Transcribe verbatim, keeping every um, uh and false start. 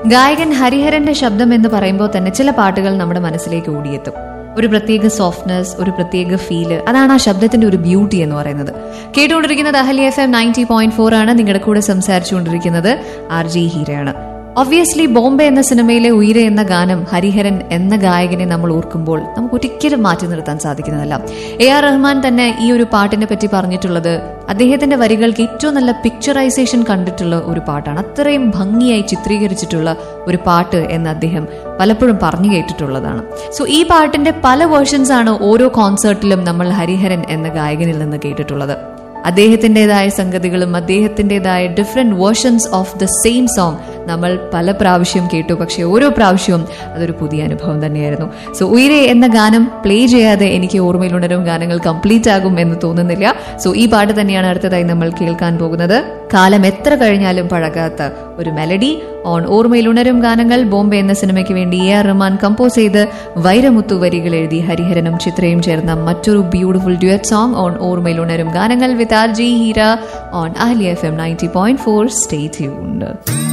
ഗായകൻ ഹരിഹരന്റെ ശബ്ദം എന്ന് പറയുമ്പോൾ തന്നെ ചില പാട്ടുകൾ നമ്മുടെ മനസ്സിലേക്ക് ഓടിയെത്തും. ഒരു പ്രത്യേക സോഫ്റ്റ്നെസ്, ഒരു പ്രത്യേക ഫീല്, അതാണ് ആ ശബ്ദത്തിന്റെ ഒരു ബ്യൂട്ടി എന്ന് പറയുന്നത്. കേട്ടുകൊണ്ടിരിക്കുന്നത് Ahalya F M ninety point four ആണ്. നിങ്ങളുടെ കൂടെ സംസാരിച്ചുകൊണ്ടിരിക്കുന്നത് ആർ ജി ഹീരയാണ്. ഒബ്വിയസ്ലി ബോംബെ എന്ന സിനിമയിലെ ഉയരെ എന്ന ഗാനം ഹരിഹരൻ എന്ന ഗായകനെ നമ്മൾ ഓർക്കുമ്പോൾ നമുക്ക് ഒരിക്കലും മാറ്റി നിർത്താൻ സാധിക്കുന്നതല്ല. എ ആർ റഹ്മാൻ തന്നെ ഈ ഒരു പാട്ടിനെ പറ്റി പറഞ്ഞിട്ടുള്ളത് അദ്ദേഹത്തിന്റെ വരികൾക്ക് ഏറ്റവും നല്ല പിക്ചറൈസേഷൻ കണ്ടിട്ടുള്ള ഒരു പാട്ടാണ്, അത്രയും ഭംഗിയായി ചിത്രീകരിച്ചിട്ടുള്ള ഒരു പാട്ട് എന്ന് അദ്ദേഹം പലപ്പോഴും പറഞ്ഞു കേട്ടിട്ടുള്ളതാണ്. സോ ഈ പാട്ടിന്റെ പല വേർഷൻസ് ആണ് ഓരോ കോൺസേർട്ടിലും നമ്മൾ ഹരിഹരൻ എന്ന ഗായകനിൽ നിന്ന് കേട്ടിട്ടുള്ളത്. അദ്ദേഹത്തിൻ്റെതായ സംഗതികളും അദ്ദേഹത്തിൻ്റെതായ different versions of the same song നമ്മൾ പല പ്രാവശ്യം കേട്ടു. പക്ഷെ ഓരോ പ്രാവശ്യവും അതൊരു പുതിയ അനുഭവം തന്നെയായിരുന്നു. സോ ഉയരെ എന്ന ഗാനം പ്ലേ ചെയ്യാതെ എനിക്ക് ഓർമ്മയിലുണരും ഗാനങ്ങൾ കംപ്ലീറ്റ് ആകും എന്ന് തോന്നുന്നില്ല. സോ ഈ പാട്ട് തന്നെയാണ് അടുത്തതായി നമ്മൾ കേൾക്കാൻ പോകുന്നത്. കാലം എത്ര കഴിഞ്ഞാലും പഴകാത്ത ഒരു മെലഡി ഓൺ ഓർമ്മയിലുണരും ഗാനങ്ങൾ. ബോംബെ എന്ന സിനിമയ്ക്ക് വേണ്ടി എ ആർ റഹ്മാൻ കമ്പോസ് ചെയ്ത് വൈരമുത്തു വരികൾ എഴുതി ഹരിഹരനും ചിത്രയും ചേർന്ന മറ്റൊരു ബ്യൂട്ടിഫുൾ ഡ്യുവറ്റ് സോങ് ഓൺ ഓർമ്മയിലുണരും ഗാനങ്ങൾ with R G Heera on Ahalya F M ninety point four. Stay tuned.